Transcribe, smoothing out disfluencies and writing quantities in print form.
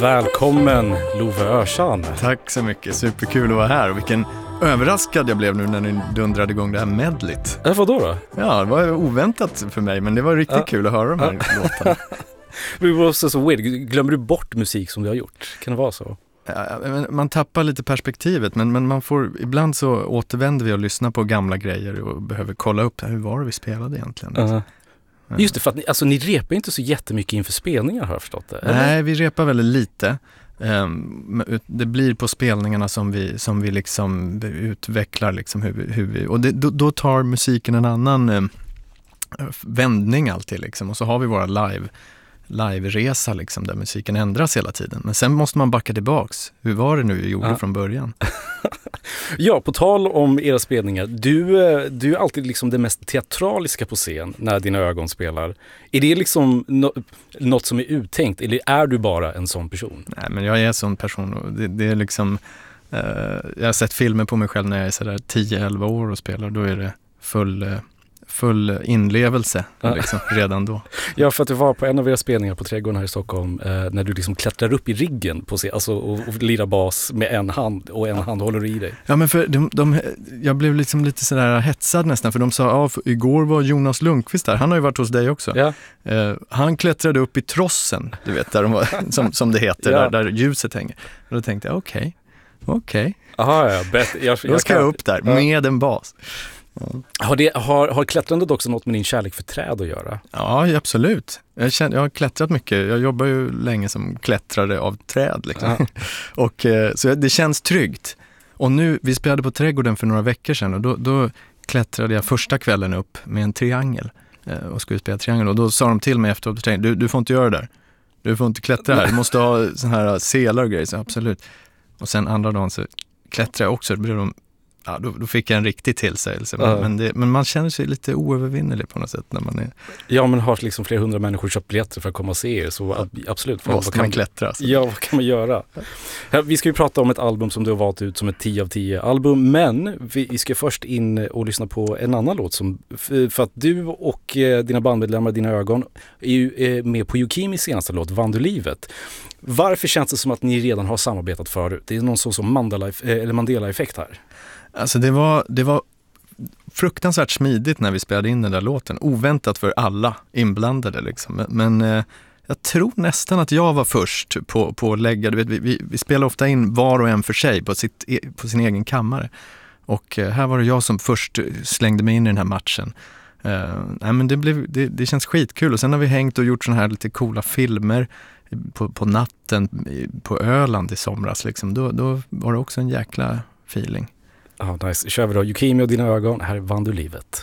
Välkommen Love Örshan. Tack så mycket, superkul att vara här. Och vilken överraskad jag blev nu när ni dundrade igång det här medlet. Vadå? Ja, det var oväntat för mig, men det var riktigt kul att höra de här låtarna. Det var så weird. Glömmer du bort musik som du har gjort? Kan det vara så? Ja, man tappar lite perspektivet, men man får, ibland så återvänder vi och lyssnar på gamla grejer och behöver kolla upp hur var det vi spelade egentligen. Just det, för att ni repar inte så jättemycket inför spelningar, har jag förstått det. Eller? Nej, vi repar väldigt lite. Det blir på spelningarna som vi liksom utvecklar liksom hur vi, och då tar musiken en annan vändning alltid liksom, och så har vi våra live-resa liksom, där musiken ändras hela tiden. Men sen måste man backa tillbaks. Hur var det nu vi gjorde från början? Ja, på tal om era spelningar. Du är alltid liksom det mest teatraliska på scen när dina ögon spelar. Är det liksom något som är uttänkt, eller är du bara en sån person? Nej, men jag är en sån person. Och det är liksom... jag har sett filmer på mig själv när jag är sådär 10-11 år och spelar. Då är det full inlevelse liksom, redan då. Ja, för att du var på en av era spelningar på Trädgården här i Stockholm när du liksom klättrar upp i riggen på alltså, och lirar bas med en hand och en hand håller i dig. Ja, men för jag blev liksom lite sådär hetsad nästan, för de sa, igår var Jonas Lundqvist där, han har ju varit hos dig också. Ja. Han klättrade upp i trossen, du vet, där de var, som det heter, där ljuset hänger. Och då tänkte jag, okej. Aha, då ska jag upp där med en bas. Ja. Har klättrandet också något med din kärlek för träd att göra? Ja, absolut. Jag har klättrat mycket. Jag jobbar ju länge som klättrare av träd. Liksom. Ja. Och, så det känns tryggt. Och nu, vi spelade på Trädgården för några veckor sedan, och då klättrade jag första kvällen upp med en triangel och skulle spela triangel. Och då sa de till mig efteråt, du får inte göra det där. Du får inte klättra här. Du måste ha sån här selar och grejer. Så absolut. Och sen andra dagen så klättrade jag också. Då fick jag en riktig tillsägelse. Men man känner sig lite oövervinnerlig på något sätt när man är... Ja, men har liksom flera hundra människor köpt biljetter för att komma och se er, så absolut. Måste man klättra? Alltså. Ja, vad kan man göra? Vi ska ju prata om ett album som du har valt ut som ett 10 av 10 album, men vi ska först in och lyssna på en annan låt för att du och dina bandmedlemmar, Dina ögon, är ju med på Yukimis senaste låt, Vandulivet. Varför känns det som att ni redan har samarbetat förut? Det är någon sån som Mandela-effekt här. Alltså det var fruktansvärt smidigt när vi spelade in den där låten. Oväntat för alla inblandade liksom. Men jag tror nästan att jag var först på att lägga... Du vet, vi spelar ofta in var och en för sig på sin egen kammare. Och här var det jag som först slängde mig in i den här matchen. Men det känns skitkul. Och sen har vi hängt och gjort såna här lite coola filmer på natten på Öland i somras. Liksom. Då var det också en jäkla feeling. Ja, nice. Kör vi då Yukimi och Dina ögon. Här är Vandulivet.